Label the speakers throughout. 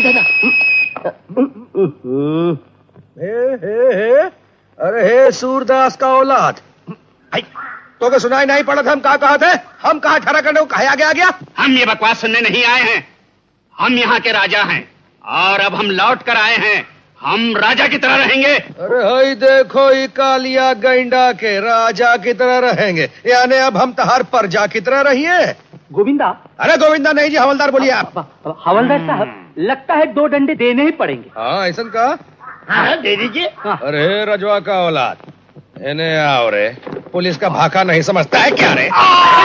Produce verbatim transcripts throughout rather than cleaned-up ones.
Speaker 1: हे हे हे अरे हे सूरदास का औलाद, तो क्या सुनाई नहीं पड़ा था? हम कहाँ कहा थे? हम कहाँ ठहरा करने को कहा गया गया?
Speaker 2: हम ये बकवास सुनने नहीं आए हैं। हम यहाँ के राजा हैं और अब हम लौट कर आए हैं। हम राजा की तरह रहेंगे।
Speaker 1: अरे हाय देखो, ये कालिया गैंडा के राजा की तरह रहेंगे, यानी अब हम तहार प्रजा की तरह रहिए।
Speaker 3: गोविंदा?
Speaker 1: अरे गोविंदा नहीं जी, हवलदार बोलिए आप।
Speaker 3: हवलदार साहब, लगता है दो डंडे देने ही पड़ेंगे।
Speaker 1: हाँ ऐसा कहा?
Speaker 3: हाँ दे दीजिए।
Speaker 1: अरे रजवा का औलाद, इन्हें आओ रे, पुलिस का भाका नहीं समझता है क्या रे?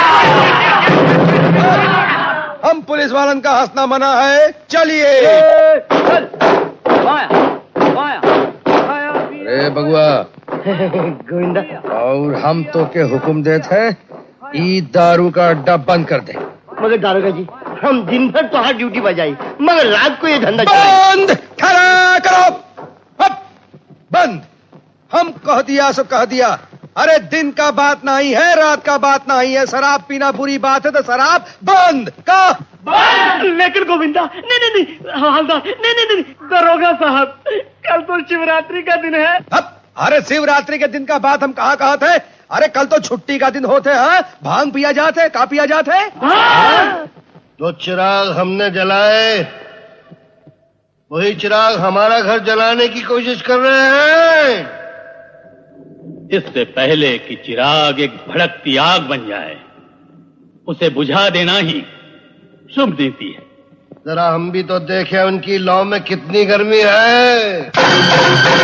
Speaker 1: हम पुलिस वालन का हंसना मना है, चलिए।
Speaker 3: चल। बाया, बाया, बाया।
Speaker 1: अरे बगुआ
Speaker 3: गोविंदा,
Speaker 1: और हम तो के हुक्म देते हैं, ई दारू का अड्डा बंद कर दे।
Speaker 3: मगर दारोगा जी, हम दिन भर तो हर ड्यूटी बजाई, मगर रात को ये धंधा
Speaker 1: बंद खड़ा करो। हप, बंद। हम कह दिया सो कह दिया। अरे दिन का बात नहीं है, रात का बात नहीं है। शराब पीना बुरी बात है तो शराब बंद का।
Speaker 3: लेकिन गोविंदा, नहीं नहीं नहीं, हवलदार, नहीं नहीं नहीं, दरोगा साहब, कल तो शिवरात्रि का दिन है।
Speaker 1: अब अरे शिवरात्रि के दिन का बात हम कहाँ कहा थे? अरे कल तो छुट्टी का दिन होते हैं, भांग पिया जाते, का पिया जाते।
Speaker 3: हाँ?
Speaker 4: जो चिराग हमने जलाए वही चिराग हमारा घर जलाने की कोशिश कर रहे हैं।
Speaker 5: इससे पहले कि चिराग एक भड़कती आग बन जाए, उसे बुझा देना ही शुभ नीति है।
Speaker 4: जरा हम भी तो देखें उनकी लौ में कितनी गर्मी है।